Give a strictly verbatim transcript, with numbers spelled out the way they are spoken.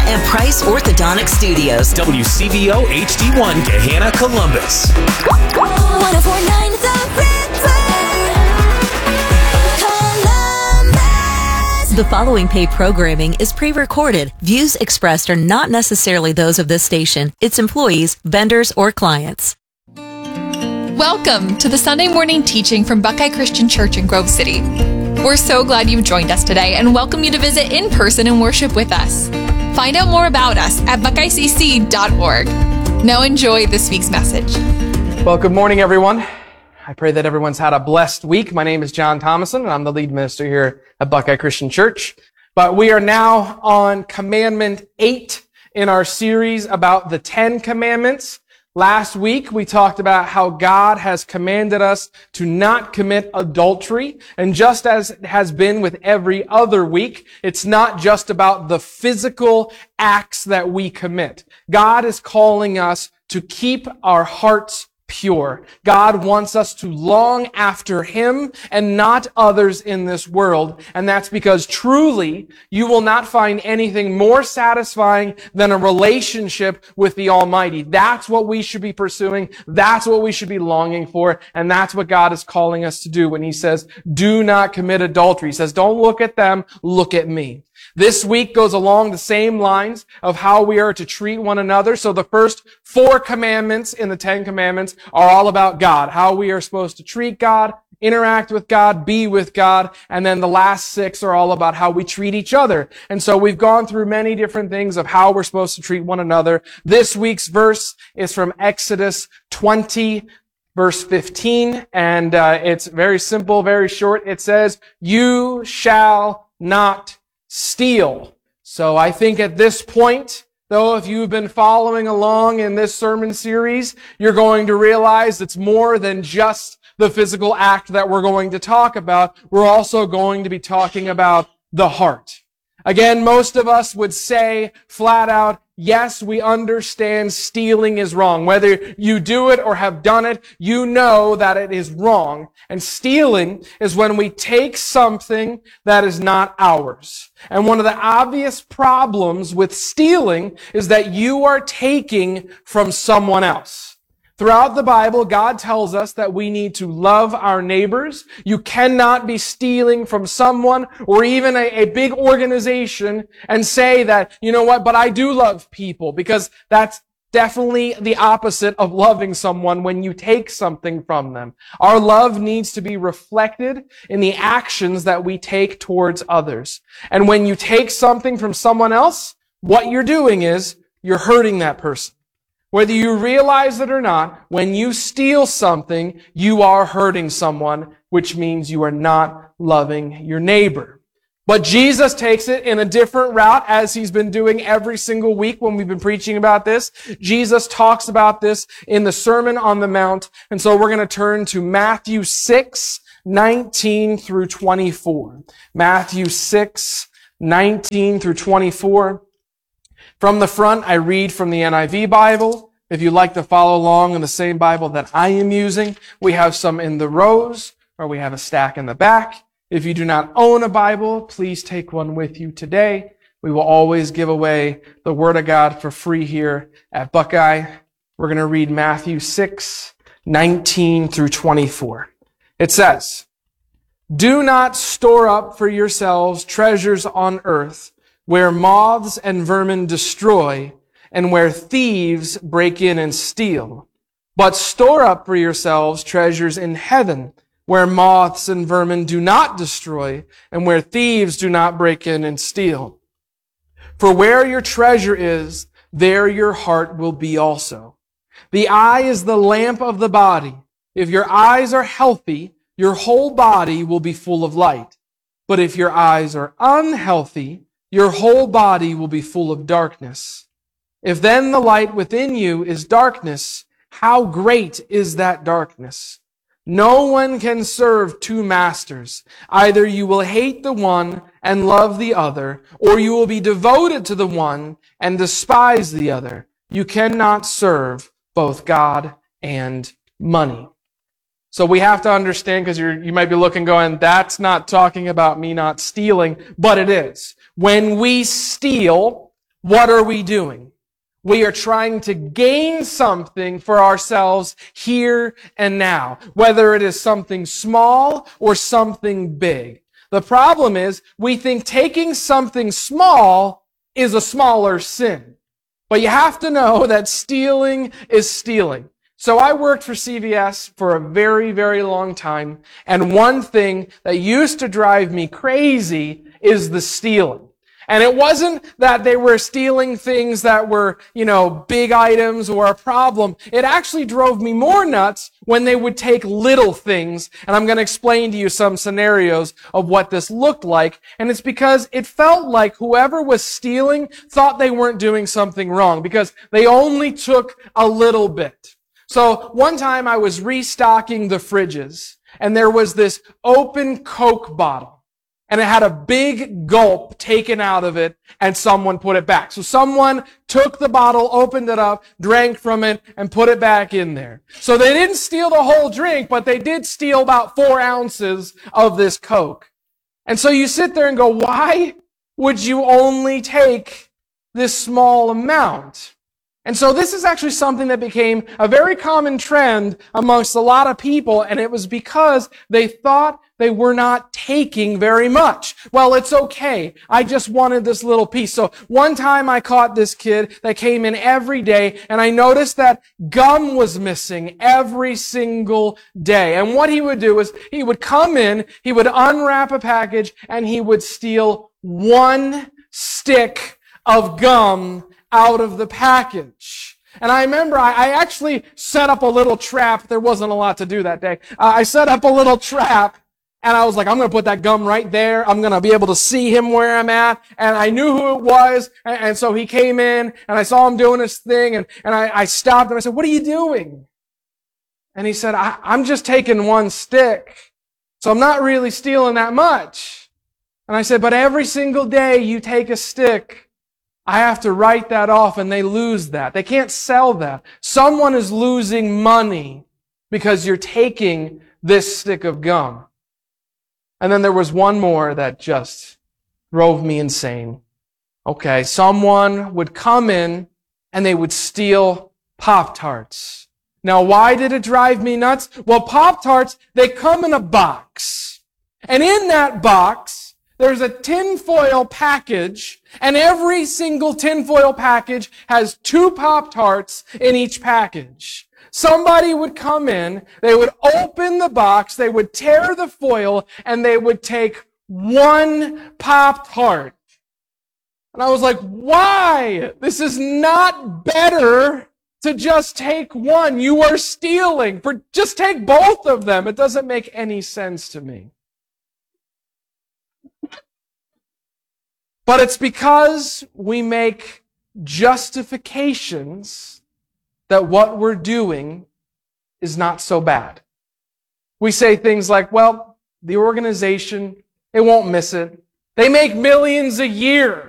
and Price Orthodontic Studios. W C V O H D one, Gahanna, Columbus. one oh four point nine The River, Columbus. The following paid programming is pre-recorded. Views expressed are not necessarily those of this station, its employees, vendors, or clients. Welcome to the Sunday morning teaching from Buckeye Christian Church in Grove City. We're so glad you've joined us today and welcome you to visit in person and worship with us. Find out more about us at buckeye c c dot org. Now enjoy this week's message. Well, good morning, everyone. I pray that everyone's had a blessed week. My name is John Thomason, and I'm the lead minister here at Buckeye Christian Church. But we are now on Commandment eight in our series about the Ten Commandments. Last week, we talked about how God has commanded us to not commit adultery. And just as it has been with every other week, it's not just about the physical acts that we commit. God is calling us to keep our hearts pure. God wants us to long after Him and not others in this world. And that's because truly you will not find anything more satisfying than a relationship with the Almighty. That's what we should be pursuing. That's what we should be longing for. And that's what God is calling us to do when He says, do not commit adultery. He says, don't look at them, look at me. This week goes along the same lines of how we are to treat one another. So the first four commandments in the Ten Commandments are all about God, how we are supposed to treat God, interact with God, be with God, and then the last six are all about how we treat each other. And so we've gone through many different things of how we're supposed to treat one another. This week's verse is from Exodus twenty, verse fifteen, and uh, it's very simple, very short. It says, "You shall not steal." So I think at this point, though, if you've been following along in this sermon series, you're going to realize it's more than just the physical act that we're going to talk about. We're also going to be talking about the heart. Again, most of us would say flat out, yes, we understand stealing is wrong. Whether you do it or have done it, you know that it is wrong. And stealing is when we take something that is not ours. And one of the obvious problems with stealing is that you are taking from someone else. Throughout the Bible, God tells us that we need to love our neighbors. You cannot be stealing from someone or even a, a big organization and say that, you know what, but I do love people, because that's definitely the opposite of loving someone when you take something from them. Our love needs to be reflected in the actions that we take towards others. And when you take something from someone else, what you're doing is you're hurting that person. Whether you realize it or not, when you steal something, you are hurting someone, which means you are not loving your neighbor. But Jesus takes it in a different route, as He's been doing every single week when we've been preaching about this. Jesus talks about this in the Sermon on the Mount. And so we're going to turn to Matthew six, nineteen through twenty-four. Matthew six, nineteen through twenty-four. From the front, I read from the N I V Bible. If you'd like to follow along in the same Bible that I am using, we have some in the rows, or we have a stack in the back. If you do not own a Bible, please take one with you today. We will always give away the Word of God for free here at Buckeye. We're going to read Matthew six, nineteen through twenty-four. It says, "Do not store up for yourselves treasures on earth, where moths and vermin destroy, and where thieves break in and steal. But store up for yourselves treasures in heaven, where moths and vermin do not destroy, and where thieves do not break in and steal. For where your treasure is, there your heart will be also. The eye is the lamp of the body. If your eyes are healthy, your whole body will be full of light. But if your eyes are unhealthy, your whole body will be full of darkness. If then the light within you is darkness, how great is that darkness? No one can serve two masters. Either you will hate the one and love the other, or you will be devoted to the one and despise the other. You cannot serve both God and money." So we have to understand, because you're, you might be looking going, that's not talking about me not stealing, but it is. When we steal, what are we doing? We are trying to gain something for ourselves here and now, whether it is something small or something big. The problem is we think taking something small is a smaller sin. But you have to know that stealing is stealing. So I worked for C V S for a very, very long time, and one thing that used to drive me crazy is the stealing. And it wasn't that they were stealing things that were, you know, big items or a problem. It actually drove me more nuts when they would take little things. And I'm going to explain to you some scenarios of what this looked like. And it's because it felt like whoever was stealing thought they weren't doing something wrong because they only took a little bit. So one time I was restocking the fridges and there was this open Coke bottle. And it had a big gulp taken out of it, and someone put it back. So someone took the bottle, opened it up, drank from it, and put it back in there. So they didn't steal the whole drink, but they did steal about four ounces of this Coke. And so you sit there and go, why would you only take this small amount? And so this is actually something that became a very common trend amongst a lot of people, and it was because they thought they were not taking very much. Well, it's okay. I just wanted this little piece. So one time I caught this kid that came in every day, and I noticed that gum was missing every single day. And what he would do is he would come in, he would unwrap a package, and he would steal one stick of gum out of the package. And I remember I, I actually set up a little trap. There wasn't a lot to do that day. Uh, I set up a little trap, and I was like, I'm going to put that gum right there. I'm going to be able to see him where I'm at. And I knew who it was. And, and so he came in, and I saw him doing his thing, and, and I, I stopped, and I said, what are you doing? And he said, I, I'm just taking one stick. So I'm not really stealing that much. And I said, but every single day you take a stick, I have to write that off, and they lose that. They can't sell that. Someone is losing money because you're taking this stick of gum. And then there was one more that just drove me insane. Okay, someone would come in and they would steal Pop-Tarts. Now, why did it drive me nuts? Well, Pop-Tarts, they come in a box. And in that box, there's a tinfoil package, and every single tinfoil package has two Pop-Tarts in each package. Somebody would come in, they would open the box, they would tear the foil, and they would take one Pop-Tart. And I was like, why? This is not better to just take one. You are stealing. For just take both of them. It doesn't make any sense to me. But it's because we make justifications that what we're doing is not so bad. We say things like, well, the organization, it won't miss it. They make millions a year.